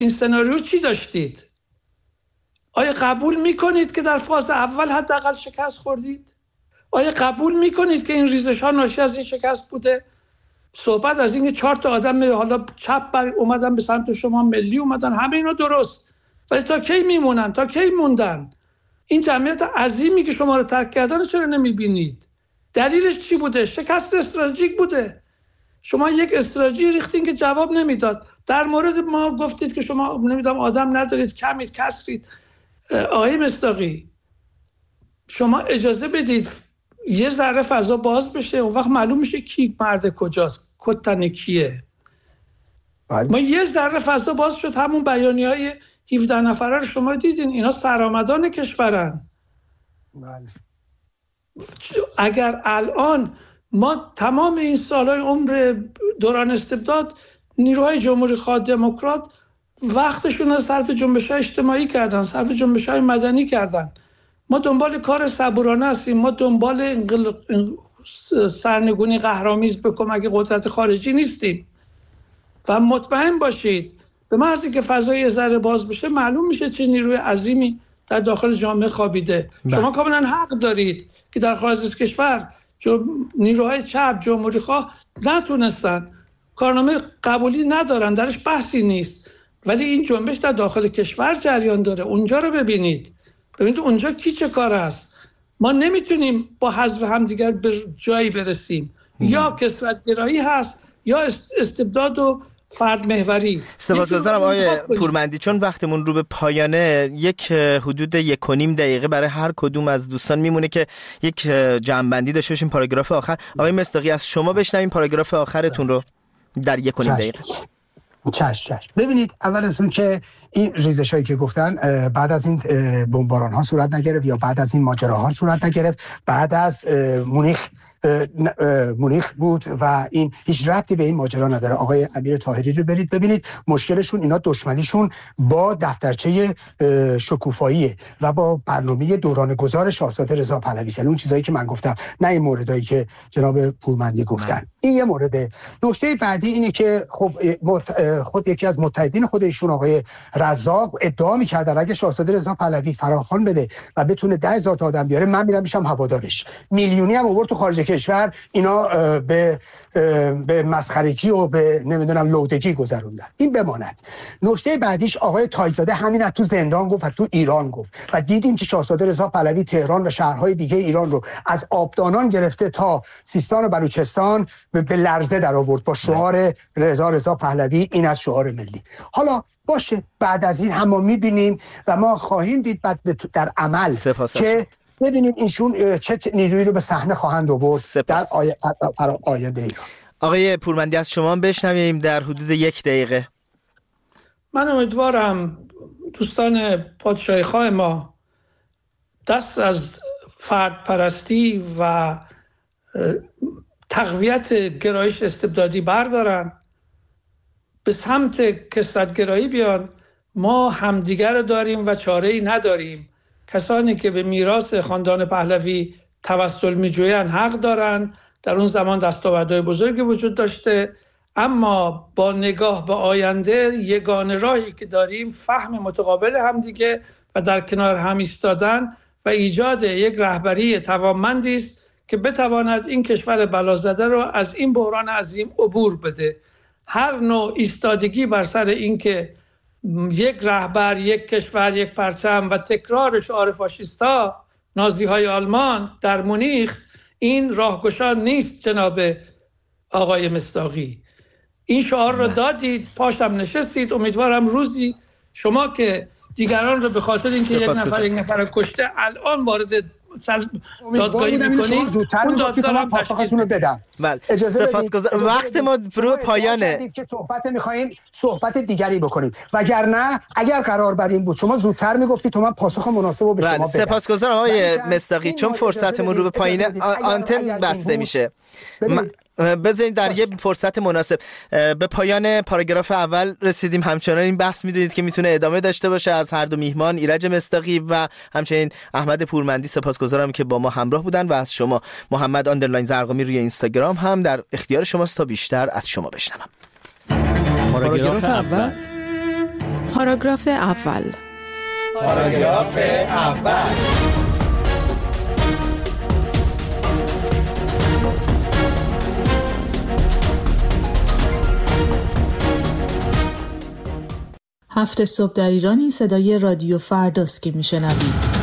این سناریو چی داشتید؟ آیا قبول میکنید که در فاز اول حداقل شکست خوردید؟ آیا قبول میکنید که این ریزش ها ناشی از این شکست بوده؟ صحبت از اینکه 4 تا آدم حالا چپ بر اومدن به سمت شما، ملی اومدن، همه اینا درست، ولی تا کی میمونن؟ تا کی موندن؟ این جمعیت عظیمی که شما رو ترک کردن چرا نمیبینید؟ دلیلش چی بوده؟ شکست استراتژیک بوده. شما یک استراتژی ریختین که جواب نمیداد. در مورد ما گفتید که شما نمیدونم آدم ندارید، کمید، کسرید. آقای مصداقی، شما اجازه بدید یه ذره فضا باز بشه، اون وقت معلوم میشه کی مرد کجاست، کتن کیه. ما یه ذره فضا باز شد، همون بیانیه‌های 17 نفره رو شما دیدین، اینا سرآمدان کشورن. اگر الان ما تمام این سالهای عمر دوران استبداد نیروهای جمهوری خواه دموکرات وقتشون از صرف جنبش‌های اجتماعی کردن، صرف جنبش‌های مدنی کردن. ما دنبال کار صبورانه هستیم، ما دنبال سرنگونی قهرآمیز به کمک قدرت خارجی نیستیم. و مطمئن باشید به محض اینکه فضای ذره باز بشه معلوم میشه چه نیروی عظیمی در داخل جامعه خوابیده. شما کاملا حق دارید که در خارج از کشور نیروهای چپ جمهوری خواه نتونستن، کارنامه قبولی ندارن، درش بحثی نیست، ولی این جنبش در داخل کشور جریان داره. اونجا رو ببینید اونجا کی چه کار است. ما نمیتونیم با حذف همدیگر به جایی برسیم. یا کثرت‌گرایی هست یا استبداد و فرد محوری. سپاسگزارم آقای پورمندی. چون وقتمون رو به پایانه، یک حدود 1.5 دقیقه برای هر کدوم از دوستان میمونه که یک جمع‌بندی داشته باشیم. پاراگراف آخر آقای مصداقی از شما بشنویم پاراگراف آخرتون رو در 1.5 دقیقه. چشم. ببینید، اول از اون که این ریزش هایی که گفتن بعد از این بمباران ها صورت نگرفت یا بعد از این ماجراها صورت نگرفت، بعد از مونیخ بود و این هیچ ربطی به این ماجرا نداره. آقای امیر طاهری رو برید ببینید، مشکلشون اینا دشمنیشون با دفترچه شکوفاییه و با برنامه دوران گذار شاهزاده رضا پهلوی، اون چیزایی که من گفتم، نه این موردایی که جناب پورمندی گفتن. این یه مورده. نکته بعدی اینه که خب خود یکی از متحدین خود ایشون آقای رزاق ادعا می‌کردن اگه شاهزاده رضا پهلوی فراخوان بده و بتونه 10,000 تا آدم بیاره، من میرم هوادارش. میلیونی هم آورد تو خارج کشور، اینا به مسخرگی و به نمیدونم لودگی گذروندن. این بماند. نکته بعدیش آقای تایزاده همین تو زندان گفت و تو ایران گفت و دیدیم که شاهزاده رضا پهلوی تهران و شهرهای دیگه ایران رو از آبدانان گرفته تا سیستان و بلوچستان به لرزه در آورد با شعار رضا پهلوی. این از شعار ملی. حالا باشه، بعد از این هم ما می‌بینیم و ما خواهیم دید بعد در عمل که ببینیم اینشون چه نیرویی رو به صحنه خواهند آورد در آینده ایران. آقای پورمندی از شما بشنویم در حدود 1 دقیقه. من امیدوارم دوستان پادشاهی خواه ما دست از فرد پرستی و تقویت گرایش استبدادی بردارن، به سمت کثرت‌گرایی بیان. ما همدیگر رو داریم و چاره‌ای نداریم. کسانی که به میراث خاندان پهلوی توسل می‌جویند حق دارند. در اون زمان دستاوردهای بزرگی وجود داشته، اما با نگاه به آینده یگانه راهی که داریم فهم متقابل همدیگه و در کنار هم ایستادن و ایجاد یک رهبری توانمندی است که بتواند این کشور بلازده رو از این بحران عظیم عبور بده. هر نوع ایستادگی بر سر این که یک رهبر، یک کشور، یک پرچم و تکرار شعار فاشیستا، نازی‌های آلمان در مونیخ، این راهگشا نیست. جناب آقای مصداقی، این شعار رو دادید، پاشم نشستید. امیدوارم روزی شما که دیگران رو به خاطر اینکه یک نفر کشته الان وارد دادگاهی میکنید، زودتر میگفتید پاسختون رو بدم. بله، سپاسگزارم. وقت ما رو پایانه. که صحبت می‌خوایم صحبت دیگری بکنیم، وگرنه اگر قرار بر این بود شما زودتر میگفتید تو من پاسخ مناسب رو به شما بدم. سپاسگزارم آقای مصداقی. چون فرصتمون رو به پایینه، آنتن بسته میشه. بذارید در یه فرصت مناسب. به پایان پاراگراف اول رسیدیم. همچنان این بحث میدونید که میتونه ادامه داشته باشه از هر دو میهمان، ایرج مصداقی و همچنین احمد پورمندی. سپاسگزارم که با ما همراه بودن و از شما محمد _زرقامی روی اینستاگرام هم در اختیار شماست تا بیشتر از شما بشنوم. پاراگراف اول پاراگراف اول. پاراگراف اول. هفت صبح در ایرانی صدای رادیو فرداست که میشنوید.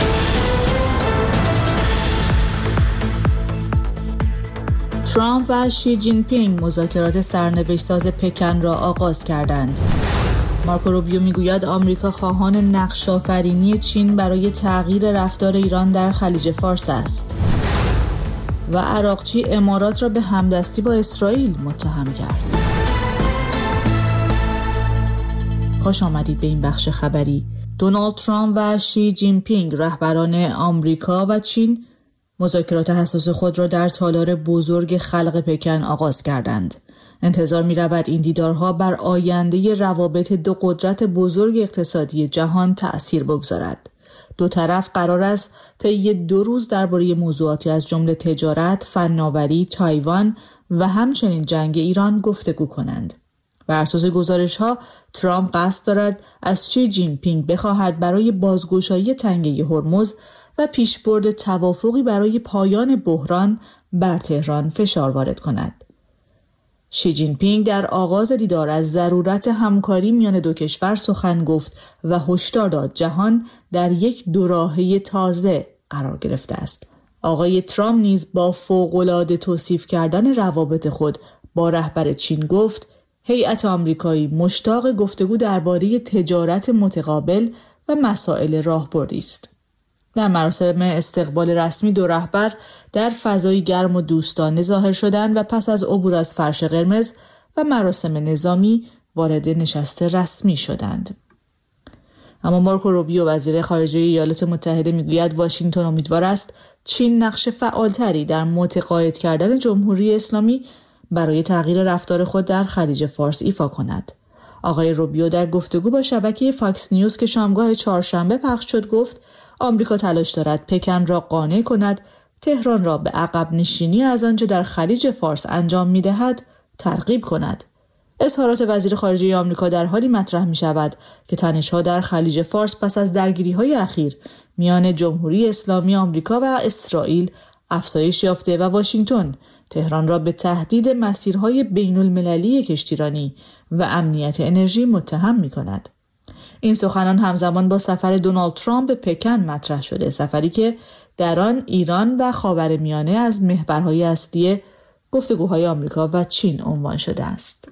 ترامپ و شی جین پینگ مذاکرات سرنوشت‌ساز پکن را آغاز کردند. مارکو روبیو میگوید آمریکا خواهان نقش‌آفرینی چین برای تغییر رفتار ایران در خلیج فارس است. و عراقچی امارات را به همدستی با اسرائیل متهم کرد. خوش آمدید به این بخش خبری. دونالد ترامپ و شی جین پینگ رهبران آمریکا و چین مذاکرات حساس خود را در تالار بزرگ خلق پکن آغاز کردند. انتظار می رود این دیدارها بر آینده روابط دو قدرت بزرگ اقتصادی جهان تأثیر بگذارد. دو طرف قرار است طی 2 روز درباره موضوعاتی از جمله تجارت، فناوری، تایوان و همچنین جنگ ایران گفتگو کنند. بر اساس گزارش‌ها ترامپ قصد دارد از شی جین پینگ بخواهد برای بازگشایی تنگه هرمز و پیشبرد توافقی برای پایان بحران بر تهران فشار وارد کند. شی جین پینگ در آغاز دیدار از ضرورت همکاری میان دو کشور سخن گفت و هشدار داد جهان در یک دوراهی تازه قرار گرفته است. آقای ترامپ نیز با فوق‌العاده توصیف کردن روابط خود با رهبر چین گفت هیئت آمریکایی مشتاق گفتگو درباره تجارت متقابل و مسائل راهبردی است. در مراسم استقبال رسمی دو رهبر در فضایی گرم و دوستانه ظاهر شدند و پس از عبور از فرش قرمز و مراسم نظامی وارد نشست رسمی شدند. اما مارکو روبیو وزیر خارجه ایالات متحده میگوید واشنگتن امیدوار است چین نقش فعالتری در متقاعد کردن جمهوری اسلامی برای تغییر رفتار خود در خلیج فارس ایفا کند. آقای روبیو در گفتگو با شبکه فاکس نیوز که شامگاه چهارشنبه پخش شد گفت آمریکا تلاش دارد پکن را قانع کند تهران را به عقب نشینی از آنچه در خلیج فارس انجام می‌دهد ترغیب کند. اظهارات وزیر خارجه آمریکا در حالی مطرح می‌شود که تنش‌ها در خلیج فارس پس از درگیری‌های اخیر میان جمهوری اسلامی آمریکا و اسرائیل افزایش یافته و واشنگتن تهران را به تهدید مسیرهای بین‌المللی کشتیرانی و امنیت انرژی متهم می‌کند. این سخنان همزمان با سفر دونالد ترامپ به پکن مطرح شده، سفری که در آن ایران و خاورمیانه از محورهای اصلی گفتگوهای آمریکا و چین عنوان شده است.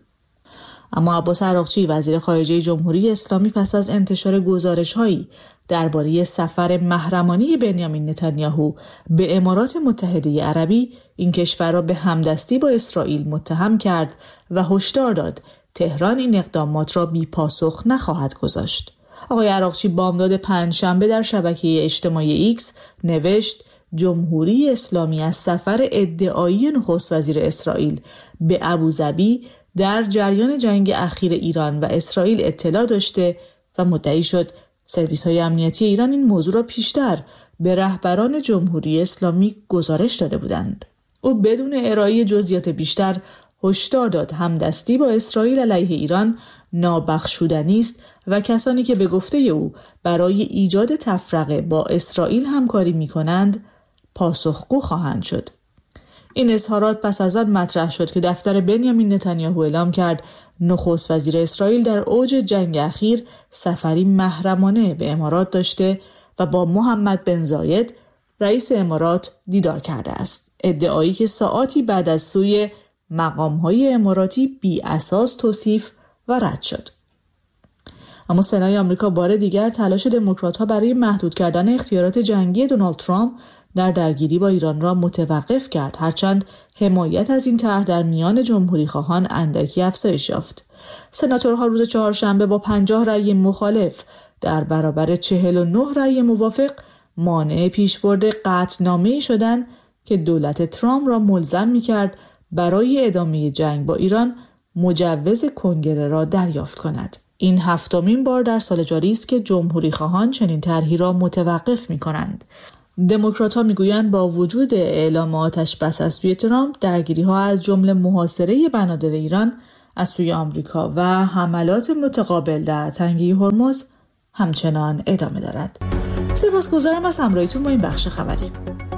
اما عباس عراقچی وزیر خارجه جمهوری اسلامی پس از انتشار گزارش‌هایی درباره سفر محرمانه بنیامین نتانیاهو به امارات متحده عربی این کشور را به همدستی با اسرائیل متهم کرد و هشدار داد تهران این اقدامات را بی پاسخ نخواهد گذاشت. آقای عراقچی بامداد پنجشنبه در شبکه اجتماعی ایکس نوشت جمهوری اسلامی از سفر ادعایی نخست وزیر اسرائیل به ابوظبی در جریان جنگ اخیر ایران و اسرائیل اطلاع داشته و مدعی شد سرویس‌های امنیتی ایران این موضوع را پیشتر به رهبران جمهوری اسلامی گزارش داده بودند. او بدون ارائه جزئیات بیشتر هشدار داد همدستی با اسرائیل علیه ایران نابخشودنی است و کسانی که به گفته او برای ایجاد تفرقه با اسرائیل همکاری می‌کنند پاسخگو خواهند شد. این اظهارات پس از آن مطرح شد که دفتر بنیامین نتانیاهو اعلام کرد نخست وزیر اسرائیل در اوج جنگ اخیر سفری محرمانه به امارات داشته و با محمد بن زاید رئیس امارات دیدار کرده است. ادعایی که ساعاتی بعد از سوی مقام‌های اماراتی بی اساس توصیف و رد شد. اما سنای آمریکا بار دیگر تلاش دموکرات‌ها برای محدود کردن اختیارات جنگی دونالد ترامپ در درگیری با ایران را متوقف کرد، هرچند حمایت از این طرح در میان جمهوری خواهان اندکی افزایش یافت. سناتورها روز چهارشنبه با 50 رأی مخالف در برابر 49 رأی موافق مانع پیشبرد قطعنامه‌ای شدند که دولت ترامپ را ملزم می‌کرد برای ادامه جنگ با ایران مجوز کنگره را دریافت کند. این 7مین بار در سال جاری است که جمهوری خواهان چنین طرحی را متوقف می‌کنند. دموکرات‌ها می‌گویند با وجود اعلام آتش بس از سوی ترامپ، درگیری‌ها از جمله محاصره بنادر ایران از سوی آمریکا و حملات متقابل در تنگه هرمز همچنان ادامه دارد. سپاسگزارم از همراهیتون با این بخش خبری.